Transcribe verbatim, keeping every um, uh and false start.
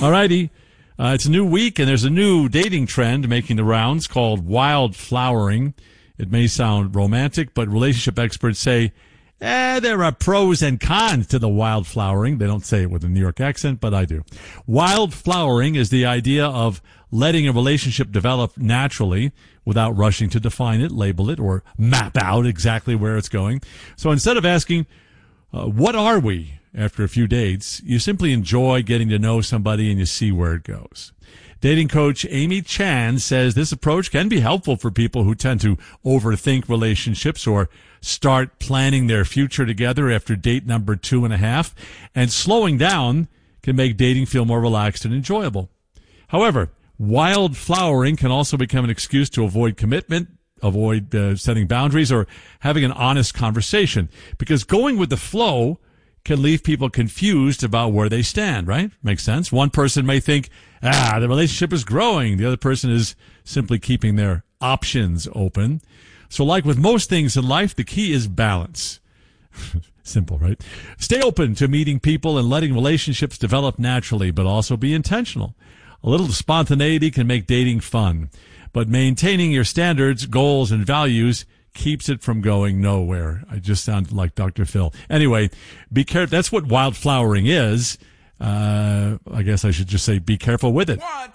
All righty. Uh, it's a new week, and there's a new dating trend making the rounds called wildflowering. It may sound romantic, but relationship experts say, eh, there are pros and cons to the wildflowering. They don't say it with a New York accent, but I do. Wildflowering is the idea of letting a relationship develop naturally without rushing to define it, label it, or map out exactly where it's going. So instead of asking, uh, what are we after a few dates, you simply enjoy getting to know somebody and you see where it goes. Dating coach Amy Chan says this approach can be helpful for people who tend to overthink relationships or start planning their future together after date number two and a half, and slowing down can make dating feel more relaxed and enjoyable. However, wildflowering can also become an excuse to avoid commitment, avoid uh, setting boundaries, or having an honest conversation, because going with the flow can leave people confused about where they stand, right? Makes sense. One person may think, ah, the relationship is growing. The other person is simply keeping their options open. So like with most things in life, the key is balance. Simple, right? Stay open to meeting people and letting relationships develop naturally, but also be intentional. A little spontaneity can make dating fun, but maintaining your standards, goals, and values keeps it from going nowhere. I just sounded like Doctor Phil. Anyway, be careful. That's what wildflowering is. Uh, I guess I should just say be careful with it.